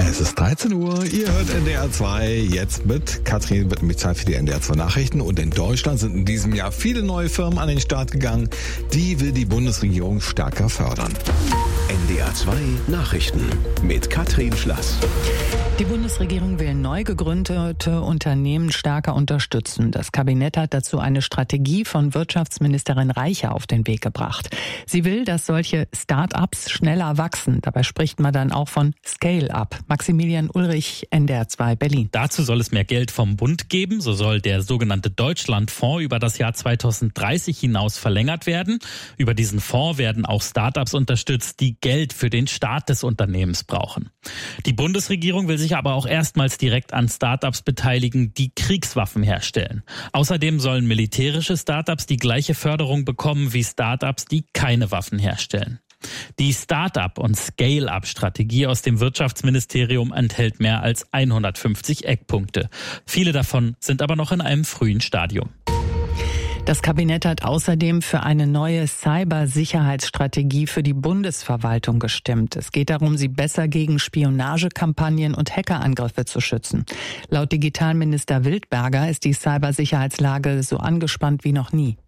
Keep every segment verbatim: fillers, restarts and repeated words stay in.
Es ist dreizehn Uhr, ihr hört N D R zwei, jetzt mit Katrin wird nämlich Zeit für die N D R zwei Nachrichten. Und in Deutschland sind in diesem Jahr viele neue Firmen an den Start gegangen. Die will die Bundesregierung stärker fördern. N D R zwei Nachrichten mit Katrin Schlass. Die Bundesregierung will neu gegründete Unternehmen stärker unterstützen. Das Kabinett hat dazu eine Strategie von Wirtschaftsministerin Reiche auf den Weg gebracht. Sie will, dass solche Start-ups schneller wachsen. Dabei spricht man dann auch von Scale-up. Maximilian Ulrich, N D R zwei Berlin. Dazu soll es mehr Geld vom Bund geben. So soll der sogenannte Deutschlandfonds über das Jahr zweitausenddreißig hinaus verlängert werden. Über diesen Fonds werden auch Start-ups unterstützt, die Geld für den Start des Unternehmens brauchen. Die Bundesregierung will sich aber auch erstmals direkt an Start-ups beteiligen, die Kriegswaffen herstellen. Außerdem sollen militärische Start-ups die gleiche Förderung bekommen wie Start-ups, die keine Waffen herstellen. Die Start-up- und Scale-up-Strategie aus dem Wirtschaftsministerium enthält mehr als hundertfünfzig Eckpunkte. Viele davon sind aber noch in einem frühen Stadium. Das Kabinett hat außerdem für eine neue Cybersicherheitsstrategie für die Bundesverwaltung gestimmt. Es geht darum, sie besser gegen Spionagekampagnen und Hackerangriffe zu schützen. Laut Digitalminister Wildberger ist die Cybersicherheitslage so angespannt wie noch nie.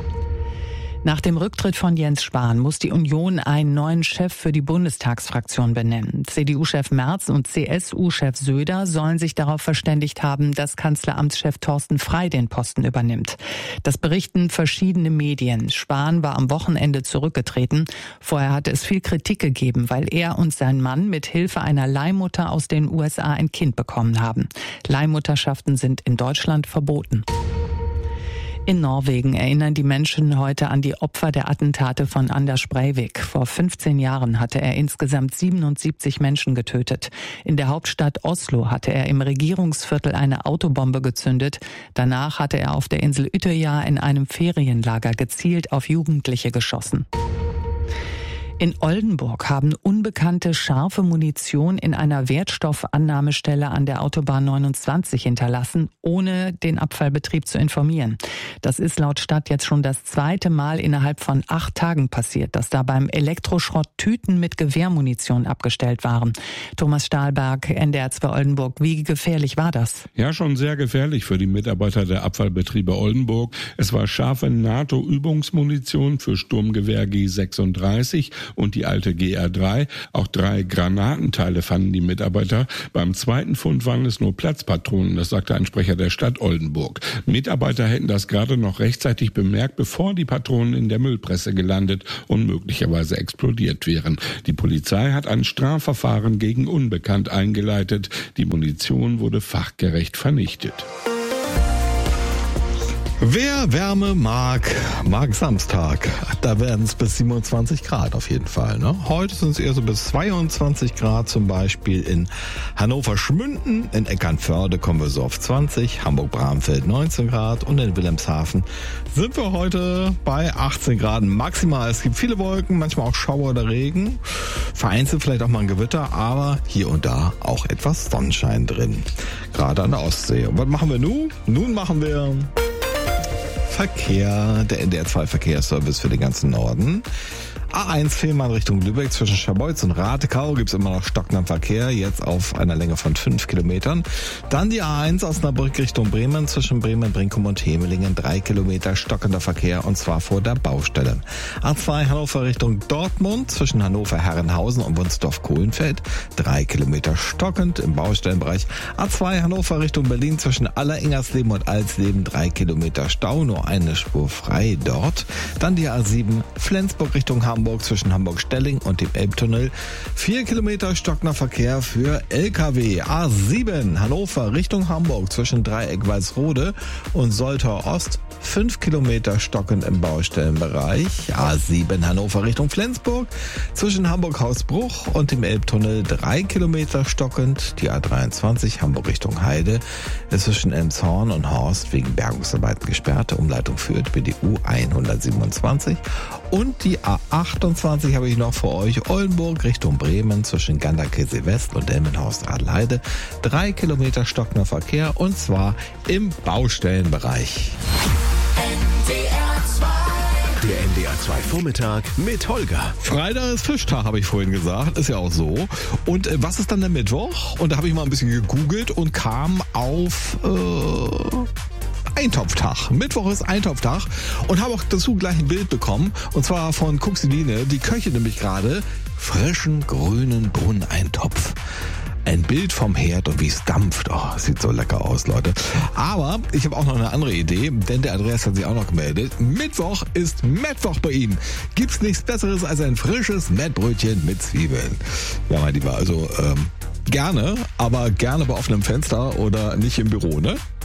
Nach dem Rücktritt von Jens Spahn muss die Union einen neuen Chef für die Bundestagsfraktion benennen. C D U-Chef Merz und C S U-Chef Söder sollen sich darauf verständigt haben, dass Kanzleramtschef Thorsten Frey den Posten übernimmt. Das berichten verschiedene Medien. Spahn war am Wochenende zurückgetreten. Vorher hatte es viel Kritik gegeben, weil er und sein Mann mit Hilfe einer Leihmutter aus den U S A ein Kind bekommen haben. Leihmutterschaften sind in Deutschland verboten. In Norwegen erinnern die Menschen heute an die Opfer der Attentate von Anders Breivik. Vor fünfzehn Jahren hatte er insgesamt siebenundsiebzig Menschen getötet. In der Hauptstadt Oslo hatte er im Regierungsviertel eine Autobombe gezündet. Danach hatte er auf der Insel Utøya in einem Ferienlager gezielt auf Jugendliche geschossen. In Oldenburg haben Unbekannte scharfe Munition in einer Wertstoffannahmestelle an der Autobahn neunundzwanzig hinterlassen, ohne den Abfallbetrieb zu informieren. Das ist laut Stadt jetzt schon das zweite Mal innerhalb von acht Tagen passiert, dass da beim Elektroschrott Tüten mit Gewehrmunition abgestellt waren. Thomas Stahlberg, N D R zwei Oldenburg. Wie gefährlich war das? Ja, schon sehr gefährlich für die Mitarbeiter der Abfallbetriebe Oldenburg. Es war scharfe NATO-Übungsmunition für Sturmgewehr G sechsunddreißig und die alte G R drei. Auch drei Granatenteile fanden die Mitarbeiter. Beim zweiten Fund waren es nur Platzpatronen, das sagte ein Sprecher der Stadt Oldenburg. Mitarbeiter hätten das gerade noch rechtzeitig bemerkt, bevor die Patronen in der Müllpresse gelandet und möglicherweise explodiert wären. Die Polizei hat ein Strafverfahren gegen Unbekannt eingeleitet. Die Munition wurde fachgerecht vernichtet. Wer Wärme mag, mag Samstag. Da werden es bis siebenundzwanzig Grad auf jeden Fall. Ne? Heute sind es eher so bis zweiundzwanzig Grad, zum Beispiel in Hannover-Schmünden. In Eckernförde kommen wir so auf zwanzig, Hamburg-Bramfeld neunzehn Grad und in Wilhelmshaven sind wir heute bei achtzehn Grad maximal. Es gibt viele Wolken, manchmal auch Schauer oder Regen. Vereinzelt vielleicht auch mal ein Gewitter, aber hier und da auch etwas Sonnenschein drin. Gerade an der Ostsee. Und was machen wir nun? Nun machen wir Verkehr, der N D R zwei Verkehrsservice für den ganzen Norden. A eins Fehmarn Richtung Lübeck zwischen Scharbeutz und Ratekau gibt's immer noch stockenden Verkehr, jetzt auf einer Länge von fünf Kilometern. Dann die A eins Osnabrück Richtung Bremen zwischen Bremen, Brinkum und Hemelingen, drei Kilometer stockender Verkehr und zwar vor der Baustelle. A zwei Hannover Richtung Dortmund zwischen Hannover Herrenhausen und Wunsdorf-Kohlenfeld, drei Kilometer stockend im Baustellenbereich. A zwei Hannover Richtung Berlin zwischen Aller-Ingersleben und Alsleben, drei Kilometer Stau, nur eine Spur frei dort. Dann die A sieben Flensburg Richtung Hamburg zwischen Hamburg-Stelling und dem Elbtunnel. Vier Kilometer stockender Verkehr für L K W. A sieben Hannover Richtung Hamburg zwischen Dreieck Walsrode und Soltau Ost. Fünf Kilometer stockend im Baustellenbereich. A sieben Hannover Richtung Flensburg zwischen Hamburg-Hausbruch und dem Elbtunnel. Drei Kilometer stockend. Die A dreiundzwanzig Hamburg Richtung Heide ist zwischen Elmshorn und Horst wegen Bergungsarbeiten gesperrt. Umleitung führt B D U hundertsiebenundzwanzig. Und die A achtundzwanzig habe ich noch für euch. Oldenburg Richtung Bremen zwischen Ganderkesee West und Delmenhorst-Adelheide. Drei Kilometer stockender Verkehr und zwar im Baustellenbereich. N D R zwei Der N D R zwei Vormittag mit Holger. Freitag ist Fischtag, habe ich vorhin gesagt. Ist ja auch so. Und äh, was ist dann der Mittwoch? Und da habe ich mal ein bisschen gegoogelt und kam auf äh, Eintopftag. Mittwoch ist Eintopftag und habe auch dazu gleich ein Bild bekommen. Und zwar von Cuxidine. Die köche nämlich gerade frischen grünen Brunneintopf. Ein Bild vom Herd und wie es dampft. Oh, sieht so lecker aus, Leute. Aber ich habe auch noch eine andere Idee, denn der Andreas hat sich auch noch gemeldet. Mittwoch ist Mettwoch bei ihm. Gibt's nichts Besseres als ein frisches Mettbrötchen mit Zwiebeln. Ja, mein Lieber, also ähm, gerne, aber gerne bei offenem Fenster oder nicht im Büro, ne?